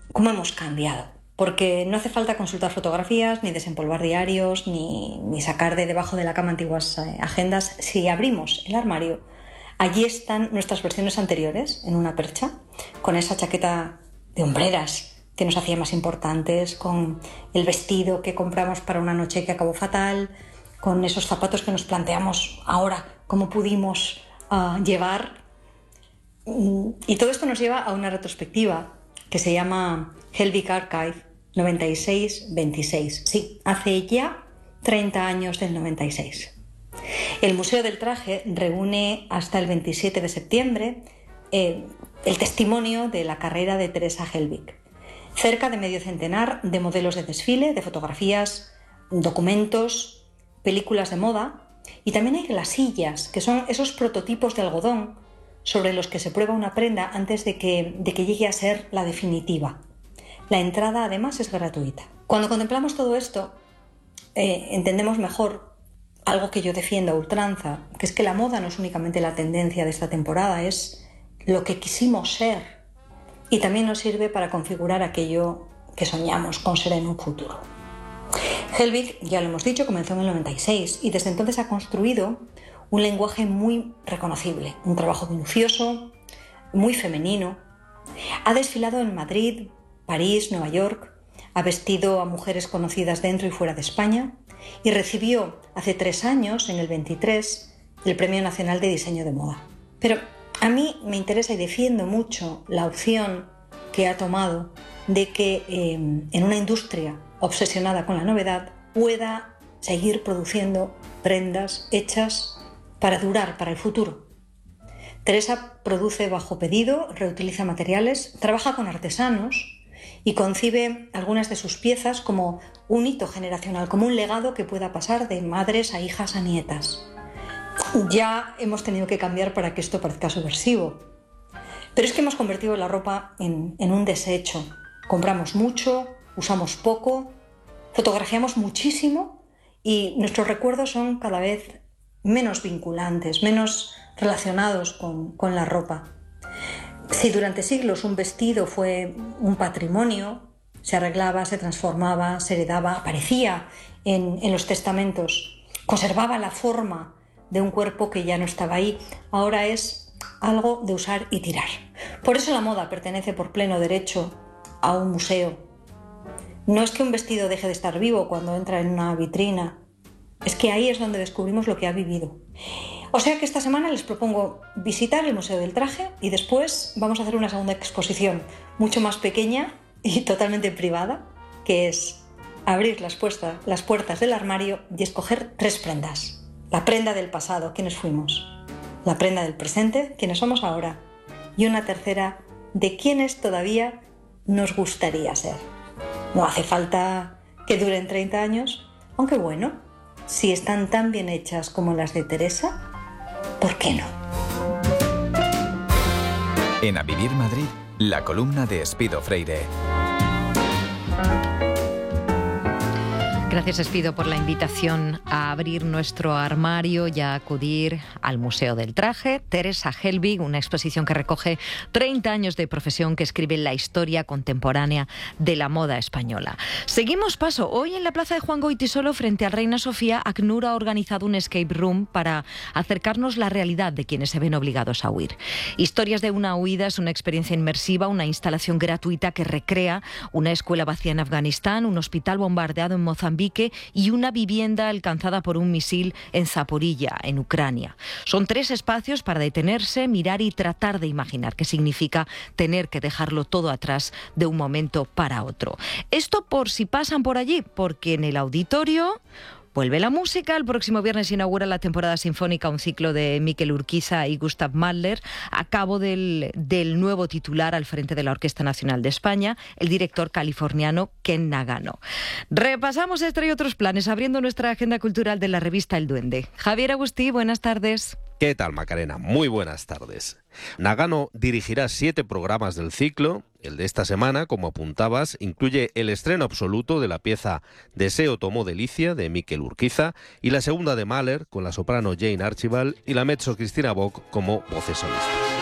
cómo hemos cambiado. Porque no hace falta consultar fotografías, ni desempolvar diarios, ni sacar de debajo de la cama antiguas agendas. Si abrimos el armario, allí están nuestras versiones anteriores, en una percha, con esa chaqueta de hombreras que nos hacía más importantes, con el vestido que compramos para una noche que acabó fatal, con esos zapatos que nos planteamos ahora cómo pudimos llevar. Y todo esto nos lleva a una retrospectiva que se llama Helvig Archive 96-26. Sí, hace ya 30 años del 96. El Museo del Traje reúne hasta el 27 de septiembre el testimonio de la carrera de Teresa Helbig. Cerca de medio centenar de modelos de desfile, de fotografías, documentos, películas de moda, y también hay glasillas, que son esos prototipos de algodón sobre los que se prueba una prenda antes de que llegue a ser la definitiva. La entrada, además, es gratuita. Cuando contemplamos todo esto, entendemos mejor algo que yo defiendo a ultranza, que es que la moda no es únicamente la tendencia de esta temporada, es lo que quisimos ser. Y también nos sirve para configurar aquello que soñamos con ser en un futuro. Helbig, ya lo hemos dicho, comenzó en el 96 y desde entonces ha construido un lenguaje muy reconocible, un trabajo minucioso, muy femenino. Ha desfilado en Madrid, París, Nueva York, ha vestido a mujeres conocidas dentro y fuera de España y recibió hace 3 años, en el 23, el Premio Nacional de Diseño de Moda. Pero a mí me interesa y defiendo mucho la opción que ha tomado de que en una industria obsesionada con la novedad pueda seguir produciendo prendas hechas para durar, para el futuro. Teresa produce bajo pedido, reutiliza materiales, trabaja con artesanos y concibe algunas de sus piezas como un hito generacional, como un legado que pueda pasar de madres a hijas a nietas. Ya hemos tenido que cambiar para que esto parezca subversivo, pero es que hemos convertido la ropa en un desecho. Compramos mucho, usamos poco, fotografiamos muchísimo y nuestros recuerdos son cada vez menos vinculantes, menos relacionados con la ropa. Si durante siglos un vestido fue un patrimonio, se arreglaba, se transformaba, se heredaba, aparecía en los testamentos, conservaba la forma de un cuerpo que ya no estaba ahí, ahora es algo de usar y tirar. Por eso la moda pertenece por pleno derecho a un museo. No es que un vestido deje de estar vivo cuando entra en una vitrina, es que ahí es donde descubrimos lo que ha vivido. O sea que esta semana les propongo visitar el Museo del Traje y después vamos a hacer una segunda exposición mucho más pequeña y totalmente privada, que es abrir las puertas del armario y escoger 3 prendas. La prenda del pasado, quiénes fuimos. La prenda del presente, quiénes somos ahora. Y una tercera, de quiénes todavía nos gustaría ser. No hace falta que duren 30 años, aunque bueno, si están tan bien hechas como las de Teresa, ¿por qué no? En A Vivir Madrid, la columna de Espido Freire. Gracias, Espido, por la invitación a abrir nuestro armario y a acudir al Museo del Traje. Teresa Helbig, una exposición que recoge 30 años de profesión que escribe la historia contemporánea de la moda española. Seguimos paso. Hoy en la plaza de Juan Goytisolo, frente al Reina Sofía, ACNUR ha organizado un escape room para acercarnos la realidad de quienes se ven obligados a huir. Historias de una huida es una experiencia inmersiva, una instalación gratuita que recrea una escuela vacía en Afganistán, un hospital bombardeado en Mozambique y una vivienda alcanzada por un misil en Zaporilla, en Ucrania. Son 3 espacios para detenerse, mirar y tratar de imaginar qué significa tener que dejarlo todo atrás de un momento para otro. Esto por si pasan por allí, porque en el auditorio vuelve la música. El próximo viernes se inaugura la temporada sinfónica, un ciclo de Miquel Urquiza y Gustav Mahler, a cabo del nuevo titular al frente de la Orquesta Nacional de España, el director californiano Ken Nagano. Repasamos esto y otros planes, abriendo nuestra agenda cultural de la revista El Duende. Javier Agustí, buenas tardes. ¿Qué tal, Macarena? Muy buenas tardes. Nagano dirigirá 7 programas del ciclo. El de esta semana, como apuntabas, incluye el estreno absoluto de la pieza Deseo tomó delicia, de Miquel Urquiza, y la segunda de Mahler, con la soprano Jane Archibald y la mezzo Cristina Bock como voces solistas.